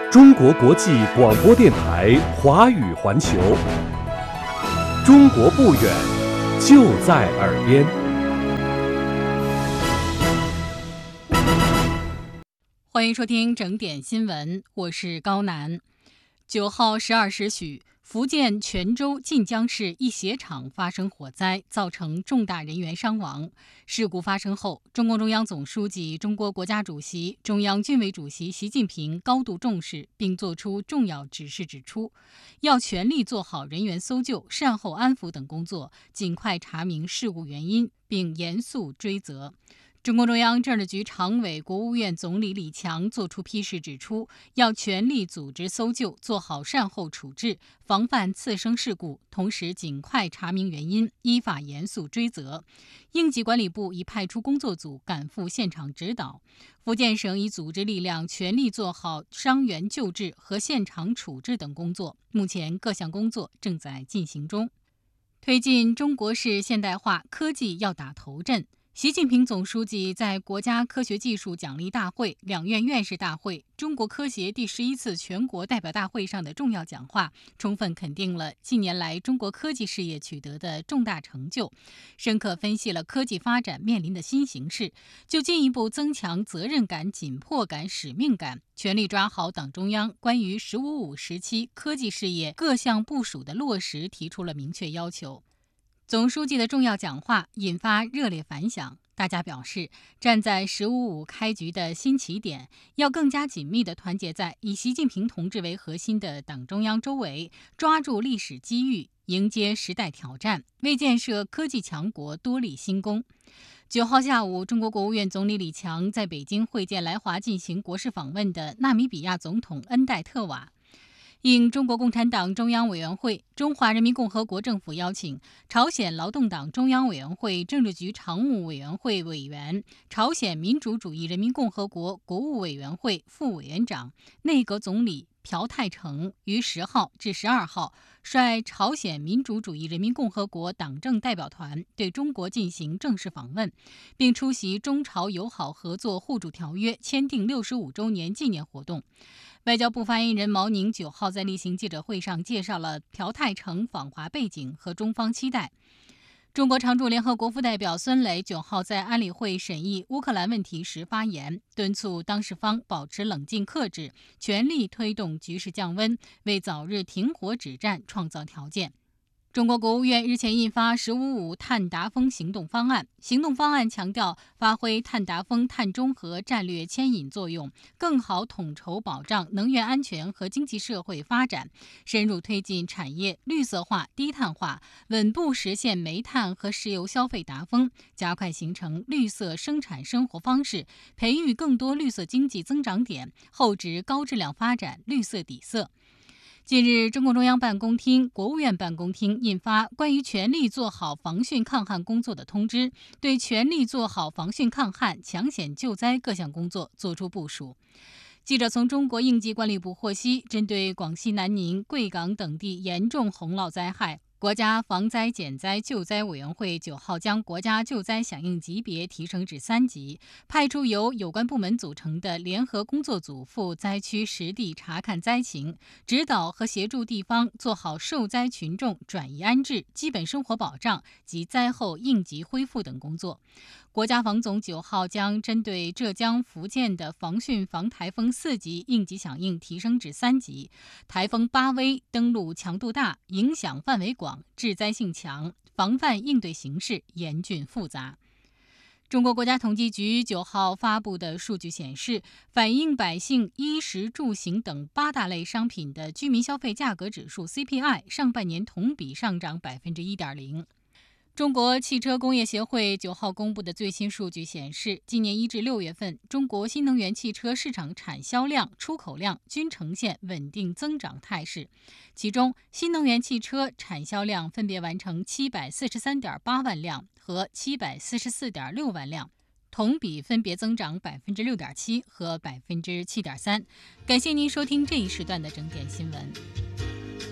中国国际广播电台华语环球，中国不远，就在耳边。 欢迎收听整点新闻，我是高楠。9号12时许，福建泉州晋江市一鞋厂发生火灾，造成重大人员伤亡。事故发生后，中共中央总书记、中国国家主席、中央军委主席习近平高度重视，并作出重要指示，指出要全力做好人员搜救、善后安抚等工作，尽快查明事故原因，并严肃追责。中共中央政治局常委、国务院总理李强作出批示，指出要全力组织搜救，做好善后处置，防范次生事故，同时尽快查明原因，依法严肃追责。应急管理部已派出工作组赶赴现场指导，福建省已组织力量全力做好伤员救治和现场处置等工作，目前各项工作正在进行中。推进中国式现代化，科技要打头阵。习近平总书记在国家科学技术奖励大会、两院院士大会、中国科协第11次全国代表大会上的重要讲话，充分肯定了近年来中国科技事业取得的重大成就，深刻分析了科技发展面临的新形势，就进一步增强责任感、紧迫感、使命感，全力抓好党中央关于“15+5”时期科技事业各项部署的落实提出了明确要求。总书记的重要讲话引发热烈反响，大家表示，站在“15+5”开局的新起点，要更加紧密地团结在以习近平同志为核心的党中央周围，抓住历史机遇，迎接时代挑战，为建设科技强国多立新功。9号下午，中国国务院总理李强在北京会见来华进行国事访问的纳米比亚总统恩戴特瓦。应中国共产党中央委员会、中华人民共和国政府邀请，朝鲜劳动党中央委员会政治局常务委员会委员、朝鲜民主主义人民共和国国务委员会副委员长、内阁总理朴泰成于10号至12号率朝鲜民主主义人民共和国党政代表团对中国进行正式访问，并出席中朝友好合作互助条约签订65周年纪念活动。外交部发言人毛宁9号在例行记者会上介绍了朴泰成访华背景和中方期待。中国常驻联合国副代表孙磊9号在安理会审议乌克兰问题时发言，敦促当事方保持冷静克制，全力推动局势降温，为早日停火止战创造条件。中国国务院日前印发“15+5”碳达峰行动方案。行动方案强调发挥碳达峰碳中和战略牵引作用，更好统筹保障能源安全和经济社会发展，深入推进产业绿色化、低碳化，稳步实现煤炭和石油消费达峰，加快形成绿色生产生活方式，培育更多绿色经济增长点，厚植高质量发展绿色底色。近日，中共中央办公厅、国务院办公厅印发关于全力做好防汛抗旱工作的通知，对全力做好防汛抗旱、抢险救灾各项工作作出部署。记者从中国应急管理部获悉，针对广西南宁、贵港等地严重洪涝灾害，国家防灾减灾救灾委员会9号将国家救灾响应级别提升至3级，派出由有关部门组成的联合工作组赴灾区实地查看灾情，指导和协助地方做好受灾群众转移安置、基本生活保障及灾后应急恢复等工作。国家防总9号将针对浙江、福建的防汛防台风4级应急响应提升至3级，台风巴威登陆强度大，影响范围广，致灾性强，防范应对形势严峻复杂。中国国家统计局9号发布的数据显示，反映百姓衣食住行等8大类商品的居民消费价格指数 CPI 上半年同比上涨 1.0%。中国汽车工业协会9号公布的最新数据显示，今年1至6月份，中国新能源汽车市场产销量、出口量均呈现稳定增长态势。其中，新能源汽车产销量分别完成743.8万辆和744.6万辆，同比分别增长 6.7% 和 7.3%。感谢您收听这一时段的整点新闻。